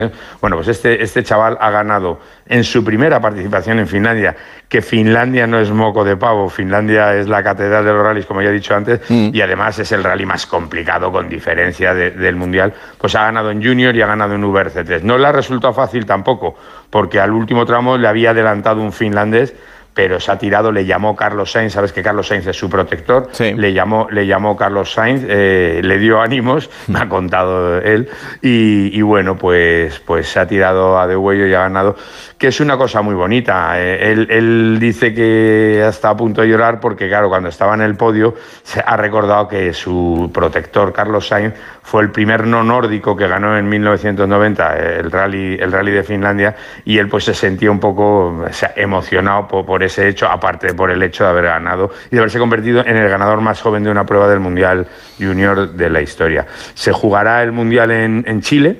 Bueno, pues este chaval ha ganado en su primera participación en Finlandia, que Finlandia no es moco de pavo, Finlandia es la catedral de los rallies, como ya he dicho antes, y además es el rally más complicado con diferencia del Mundial, pues ha ganado en Junior y ha ganado en VRC3. No le ha resultado fácil tampoco, porque al último tramo le había adelantado un finlandés, pero se ha tirado, le llamó Carlos Sainz, sabes que Carlos Sainz es su protector, sí. le llamó Carlos Sainz, le dio ánimos, me ha contado él, y bueno, pues se ha tirado a degüello y ha ganado, que es una cosa muy bonita. Él dice que está a punto de llorar porque, claro, cuando estaba en el podio, se ha recordado que su protector, Carlos Sainz, fue el primer no nórdico que ganó en 1990 el rally de Finlandia, y él pues se sentía un poco emocionado por ese hecho, aparte por el hecho de haber ganado y de haberse convertido en el ganador más joven de una prueba del Mundial Junior de la historia. Se jugará el Mundial en Chile,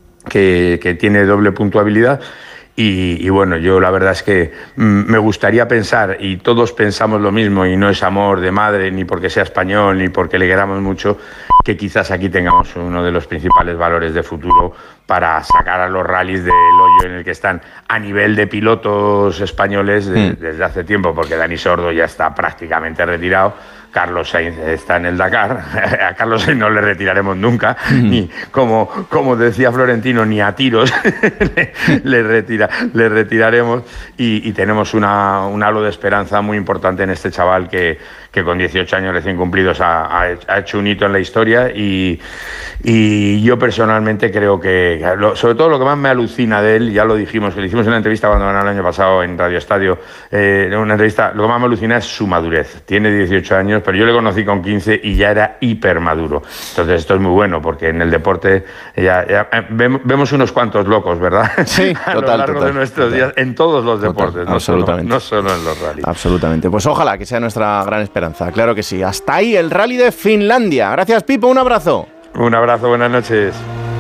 que tiene doble puntuabilidad. Y bueno, yo la verdad es que me gustaría pensar, y todos pensamos lo mismo, y no es amor de madre, ni porque sea español, ni porque le queramos mucho, que quizás aquí tengamos uno de los principales valores de futuro para sacar a los rallies del hoyo en el que están a nivel de pilotos españoles desde hace tiempo, porque Dani Sordo ya está prácticamente retirado. Carlos Sainz está en el Dakar, a Carlos Sainz no le retiraremos nunca, ni como decía Florentino, ni a tiros le retiraremos, y tenemos un halo de esperanza muy importante en este chaval que con 18 años recién cumplidos ha hecho un hito en la historia, y yo personalmente creo que, sobre todo lo que más me alucina de él, ya lo dijimos, que le hicimos una entrevista cuando ganó el año pasado en Radio Estadio, una entrevista, lo que más me alucina es su madurez. Tiene 18 años, pero yo le conocí con 15 y ya era hiper maduro. Entonces esto es muy bueno, porque en el deporte ya vemos unos cuantos locos, ¿verdad? Sí, a lo largo de nuestros días, en todos los deportes, no solo en los rallies. Absolutamente. Pues ojalá que sea nuestra gran esperanza, claro que sí. Hasta ahí el rally de Finlandia. Gracias, Pipo, un abrazo. Un abrazo, buenas noches.